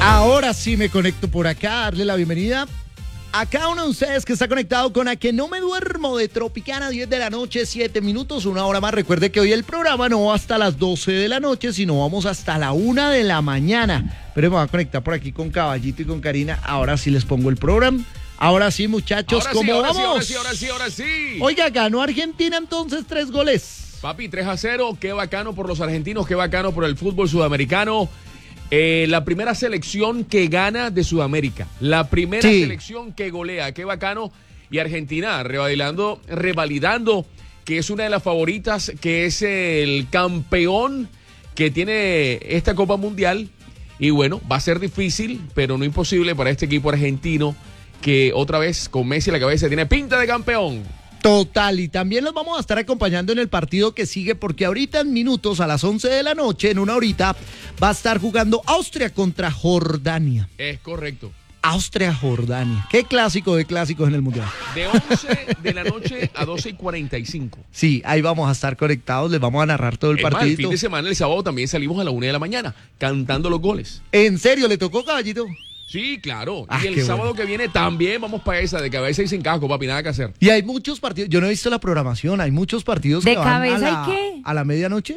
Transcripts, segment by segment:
Ahora sí me conecto por acá, darle la bienvenida a cada uno de ustedes que está conectado con A Que No Me Duermo de Tropicana, 10 de la noche, 7 minutos, una hora más. Recuerde que hoy el programa no va hasta las 12 de la noche, sino vamos hasta la 1 de la mañana. Pero me voy a conectar por aquí con Caballito y con Karina. Ahora sí les pongo el programa. Ahora sí, muchachos, ¿cómo vamos? Ahora sí. Oiga, ganó Argentina entonces 3 goles. Papi, 3-0, qué bacano por los argentinos, qué bacano por el fútbol sudamericano. La primera selección que gana de Sudamérica, la primera selección que golea, qué bacano. Y Argentina revalidando que es una de las favoritas, que es el campeón que tiene esta Copa Mundial. Y bueno, va a ser difícil, pero no imposible para este equipo argentino que otra vez con Messi a la cabeza tiene pinta de campeón. Total, y también los vamos a estar acompañando en el partido que sigue, porque ahorita en minutos, a las 11 de la noche, en una horita, va a estar jugando Austria contra Jordania. Es correcto. Austria-Jordania. Qué clásico de clásicos en el Mundial. De 11 de la noche a 12:45. Sí, ahí vamos a estar conectados, les vamos a narrar todo el partido. El fin de semana, el sábado, también salimos a la 1 de la mañana, cantando los goles. ¿En serio? ¿Le tocó, Caballito? Sí, claro. Y el sábado que viene también vamos para esa, de cabeza y sin casco, papi, nada que hacer. Y hay muchos partidos, yo no he visto la programación, hay muchos partidos que van a la medianoche.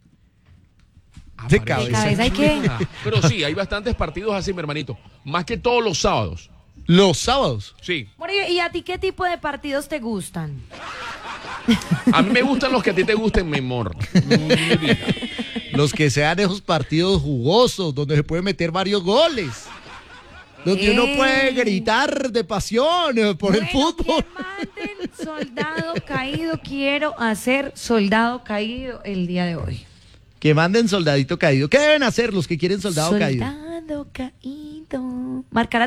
¿De cabeza hay qué? Pero sí, hay bastantes partidos así, mi hermanito. Más que todos los sábados. ¿Los sábados? Sí. Bueno, ¿y a ti qué tipo de partidos te gustan? A mí me gustan los que a ti te gusten, mi amor. Los que sean esos partidos jugosos, donde se pueden meter varios goles. Donde uno puede gritar de pasión por el fútbol. Que manden soldado caído, quiero hacer soldado caído el día de hoy. Que manden soldadito caído. ¿Qué deben hacer los que quieren soldado caído? Soldado caído. Marcar a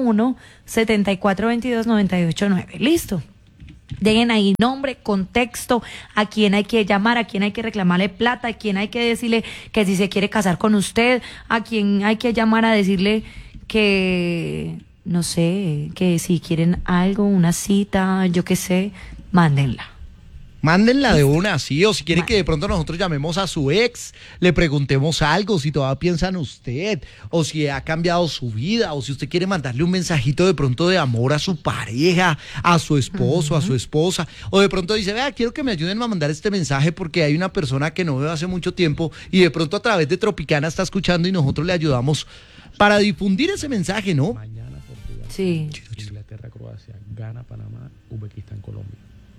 301-7422-989. Listo. Dejen ahí nombre, contexto, a quién hay que llamar, a quién hay que reclamarle plata, a quién hay que decirle que si se quiere casar con usted, a quién hay que llamar a decirle que, no sé, que si quieren algo, una cita, yo qué sé, mándenla. Mándenla de una, sí, o si quieren que de pronto nosotros llamemos a su ex, le preguntemos algo, si todavía piensa en usted, o si ha cambiado su vida, o si usted quiere mandarle un mensajito de pronto de amor a su pareja, a su esposo, a su esposa, o de pronto dice, vea, quiero que me ayuden a mandar este mensaje porque hay una persona que no veo hace mucho tiempo y de pronto a través de Tropicana está escuchando y nosotros le ayudamos para difundir ese mensaje, ¿no? Mañana Portugal, sí. Inglaterra, Croacia, Ghana, Panamá, Uzbekistán, Colombia.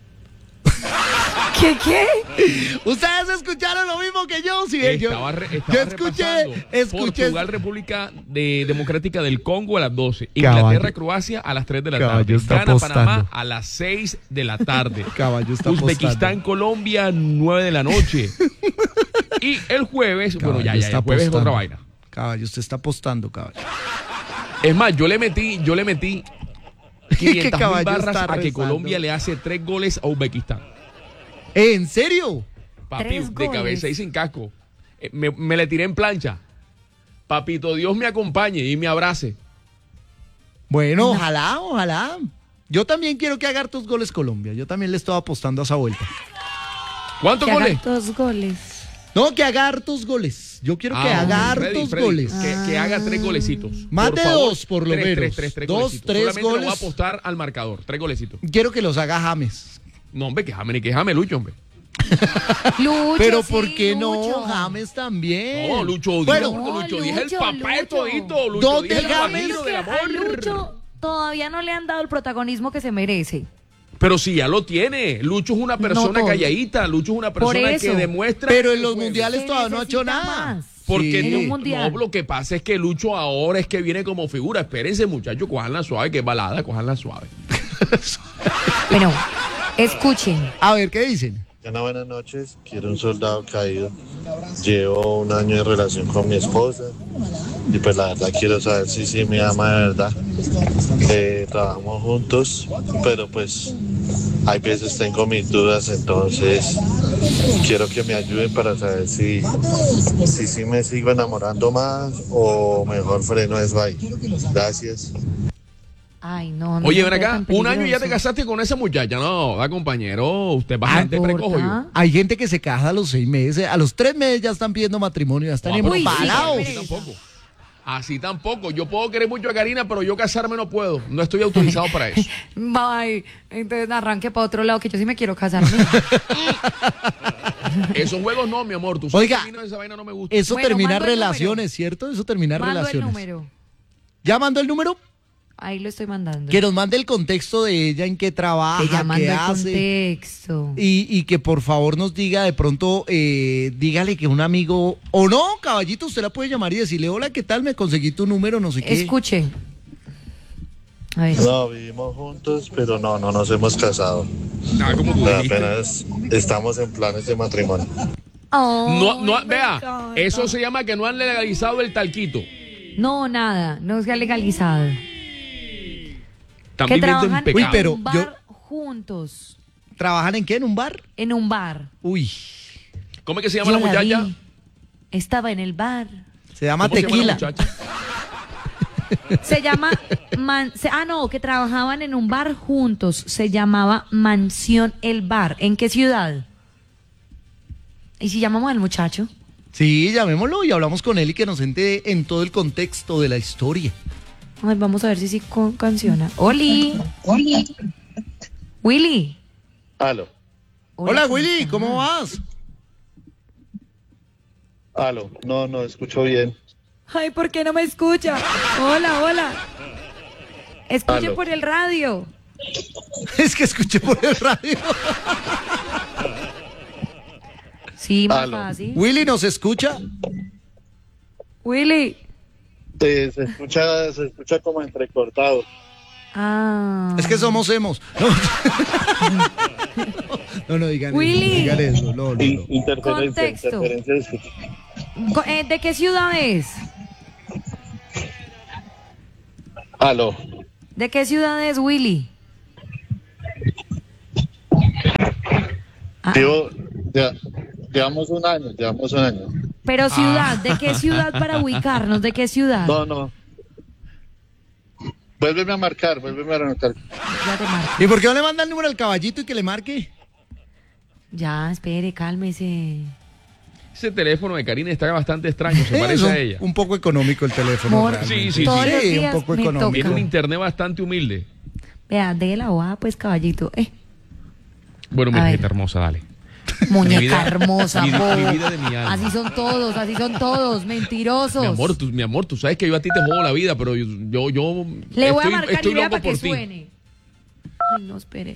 ¿Qué? ¿Ustedes escucharon lo mismo que yo? Sí, yo escuché. Portugal, República Democrática del Congo a las 12. Inglaterra, Croacia a las 3 de la tarde. Ghana, Panamá a las 6 de la tarde. Uzbekistán, Colombia, 9 de la noche. Y el jueves, el jueves es otra vaina. Caballo, usted está apostando, caballo. Es más, yo le metí 500,000 barras a que Colombia le hace 3 goles a Uzbekistán. ¿En serio? Papi, de cabeza y sin casco. Me le tiré en plancha. Papito, Dios me acompañe y me abrace. Bueno, ojalá. Yo también quiero que haga hartos goles Colombia. Yo también le estoy apostando a esa vuelta. ¿Cuántos goles? Hartos goles. No, que haga hartos goles. Yo quiero que haga hartos goles. Que haga 3 golecitos. Más de 2 por lo menos. 3 3 goles. goles. Voy a apostar al marcador. 3 golecitos. Quiero que los haga James. No, hombre, que James, Lucho, hombre. Lucho, pero sí, ¿por qué Lucho. no? James también. No, Lucho, Lucho, dije el papá de todito. Lucho, ¿dónde James? A Lucho todavía no le han dado el protagonismo que se merece. Pero si ya lo tiene. Lucho es una persona calladita. Lucho es una persona que demuestra. Pero en los mundiales todavía no ha hecho nada. Más. Porque en un mundial. No, lo que pasa es que Lucho ahora es que viene como figura. Espérense, muchachos, cojanla suave, que es balada, cojanla suave. Bueno, escuchen. A ver, ¿qué dicen? Buenas noches, quiero un soldado caído. Llevo un año de relación con mi esposa y pues la verdad quiero saber si me ama de verdad. Trabajamos juntos, pero pues hay veces tengo mis dudas, entonces quiero que me ayuden para saber si me sigo enamorando más o mejor freno eso ahí. Gracias. Ay, no. Oye, ven acá, un año ya te casaste con esa muchacha. No, compañero, usted es bastante precojo. Hay gente que se casa a los 6 meses, a los 3 meses ya están pidiendo matrimonio, ya están embalados. Tampoco. Así tampoco. Yo puedo querer mucho a Karina, pero yo casarme no puedo. No estoy autorizado para eso. Bye. Entonces arranque para otro lado, que yo sí me quiero casarme. Esos juegos no, mi amor. Tú Oiga, sabes que esa vaina no me gusta. Eso Bueno, termina mando el relaciones, número. ¿cierto? Eso termina Mando el relaciones. número. ¿Ya mandó el número? Ahí lo estoy mandando. Que nos mande el contexto de ella, en qué trabaja, Te llamando qué el hace. contexto. Y que por favor nos diga de pronto, dígale que un amigo, o no, caballito, usted la puede llamar y decirle, hola, ¿qué tal? Me conseguí tu número, no sé qué. Escuche. A ver. No, vivimos juntos, pero no nos hemos casado. Como tú dijiste. Apenas estamos en planes de matrimonio. Vea, eso se llama que no han legalizado el talquito. No, nada, no se ha legalizado. Están Que viviendo en trabajan pecado. Uy, pero en un bar juntos. ¿Trabajan en qué? ¿En un bar? En un bar. Uy, ¿Cómo es que se llama Yo la la muchacha? vi. Estaba en el bar. se llama ¿Cómo se llama la tequila. muchacha? Se llama que trabajaban en un bar juntos. Se llamaba Mansión El Bar. ¿En qué ciudad? ¿Y si llamamos al muchacho? Sí, llamémoslo y hablamos con él y que nos entere en todo el contexto de la historia. Ay, vamos a ver si sí canciona. Oli. Willy. Aló, Hola, ¿cómo Willy, estás? ¿cómo vas? aló, no escucho bien. Ay, ¿por qué no me escucha? Hola. Escuche Aló. por el radio. Es que escuché por el radio. Sí, más Aló. fácil. Willy, ¿nos escucha? Willy. Se escucha como entrecortado. Ah. Es que somos hemos. No, digan Willy. eso, digan eso. No. Contexto. Interferencia. ¿De qué ciudad es? Aló, ¿De qué ciudad es, Willy? Ah, llevamos un año. pero ciudad, ¿de qué ciudad para ubicarnos? ¿De qué ciudad? No. Vuélveme a marcar. Ya te marco. ¿Y por qué no le manda el número al caballito y que le marque? Ya, espere, cálmese. Ese teléfono de Karina está bastante extraño, se Es parece a ella. un poco económico el teléfono. Amor, realmente. sí, todos los un días poco me económico. Tiene un toca. internet bastante humilde. Vea, de la hoja, pues, caballito. Bueno, mi A ver. hijita hermosa, dale. Muñeca Mi vida- hermosa, mi bobo. vida de mi alma. Así son todos, mentirosos. Mi amor, tú sabes que yo a ti te jodo la vida, pero yo Le voy a estoy- marcar estoy y vea loco para que por ti. suene. Ay, no, espere.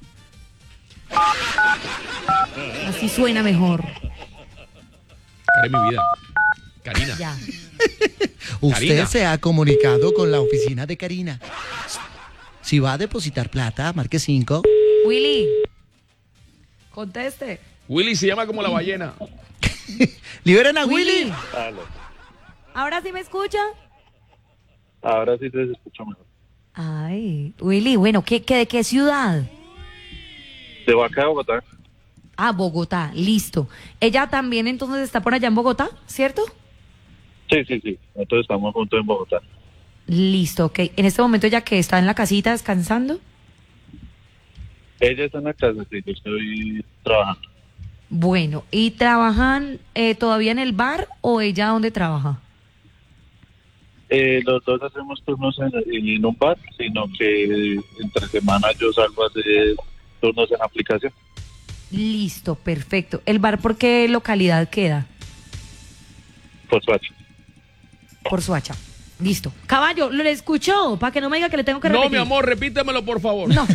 Así suena mejor. Karina, mi vida. Karina. Ya. Usted Karina. se ha comunicado con la oficina de Karina. Si va a depositar plata, marque 5. Willy. Conteste. Willy se llama como la ballena. ¡Liberen a Willy! Aló. ¿Ahora sí me escucha? Ahora sí te escucho mejor. Ay, Willy, bueno, ¿de qué ciudad? De Boca de Bogotá. Ah, Bogotá, listo. Ella también entonces está por allá en Bogotá, ¿cierto? Sí. Nosotros estamos juntos en Bogotá. Listo, ok. En este momento ya que está en la casita descansando. Ella está en la casa, sí, yo estoy trabajando. Bueno, ¿y trabajan todavía en el bar o ella dónde trabaja? Los dos hacemos turnos en un bar, sino que entre semana yo salgo a hacer turnos en aplicación. Listo, perfecto. ¿El bar por qué localidad queda? Por Suacho. Por Suacha. Listo. Caballo, ¿lo escuchó? Para que no me diga que le tengo que No, repetir. mi amor, repítemelo, por favor. No.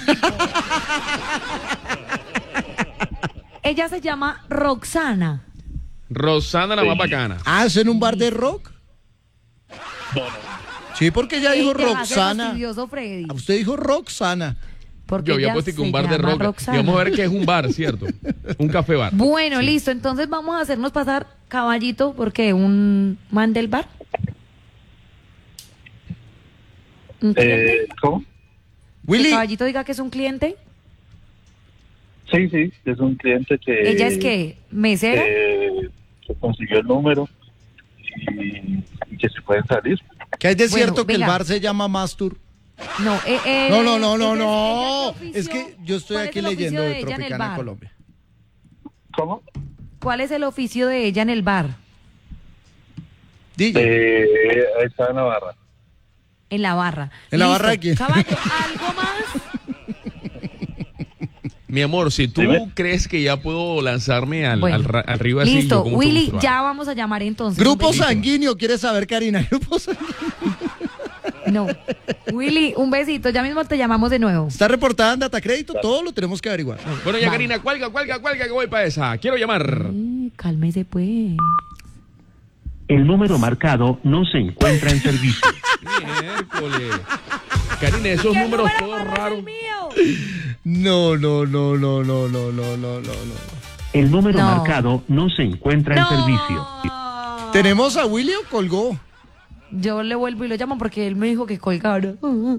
Ella se llama Roxana. Rosana la más bacana. Ah, ¿es en un bar de rock? No. Sí, porque ella dijo Ella hace Roxana. fastidioso, Freddy. Usted dijo Roxana. Porque Yo había ella puesto que un se bar de llama rock. Roxana. Y vamos a ver que es un bar, ¿cierto? Un café bar. Bueno, listo. Entonces vamos a hacernos pasar caballito porque un man del bar. ¿Un cliente? ¿Cómo? ¿Que Willy, caballito diga que es un cliente? Sí, es un cliente que... ¿Ella es qué? ¿Mesera? que consiguió el número y que se pueden salir. que es de Bueno, cierto que el venga. bar se llama Mastur. No, No. ella Es que yo estoy ¿cuál es aquí el oficio leyendo de ella en el Tropicana bar? Colombia. ¿Cómo? ¿Cuál es el oficio de ella en el bar? DJ. Está en la barra. En la barra. ¿En la Listo. barra de quién? Caballo, ¿algo más? Mi amor, si tú Dime. crees que ya puedo lanzarme Bueno, arriba así, listo, yo con mucho Willy, gusto, ya vamos a llamar entonces. Grupo Un besito. sanguíneo, ¿quieres saber, Karina? Grupo sanguíneo. No. Willy, un besito, ya mismo te llamamos de nuevo. Está reportada en Data Crédito, todo lo tenemos que averiguar. Bueno, ya Vamos. Karina, cuelga, que voy para esa. Quiero llamar. Cálmese pues. El número marcado no se encuentra en servicio. Miércoles. Karina, esos números todos raros. No. El número No. marcado no se encuentra en servicio. ¿Tenemos a Willy o colgó? Yo le vuelvo y lo llamo porque él me dijo que colgara.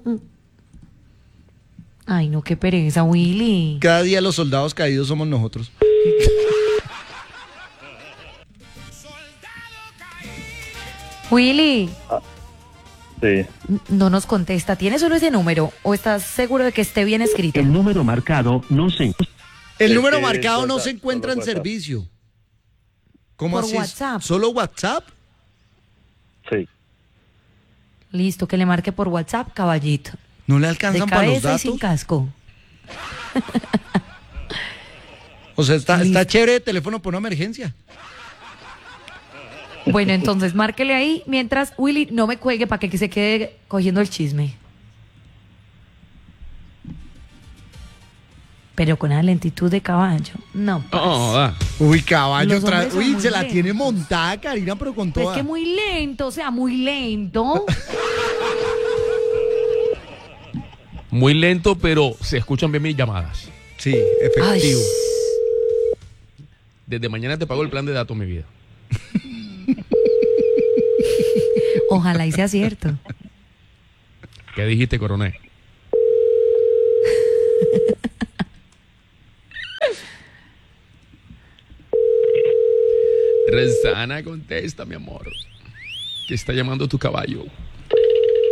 Ay, no, qué pereza, Willy. Cada día los soldados caídos somos nosotros. Willy, Sí. no nos contesta. ¿Tienes solo ese número o estás seguro de que esté bien escrito? El número marcado no se encuentra. El Es número que marcado no WhatsApp, se encuentra en solo WhatsApp. servicio. ¿Cómo Por así? WhatsApp. ¿Solo WhatsApp? Sí. Listo, que le marque por WhatsApp, caballito. ¿No le De alcanzan para los cabeza y sin datos? casco. O sea, está Listo. chévere el teléfono por una emergencia. Bueno, entonces márquele ahí mientras Willy no me cuelgue para que se quede cogiendo el chisme. Pero con la lentitud de caballo. No, pues. Da. Uy, caballo, Los hombres son uy, muy se la lentos. tiene montada, Karina, pero con Pero toda. es que muy lento, o sea, muy lento. Muy lento, pero se escuchan bien mis llamadas. Sí, efectivo. Desde mañana te pago el plan de datos, mi vida. Ojalá y sea cierto. ¿Qué dijiste, coronel? Rezana, contesta, mi amor. Que está llamando tu caballo.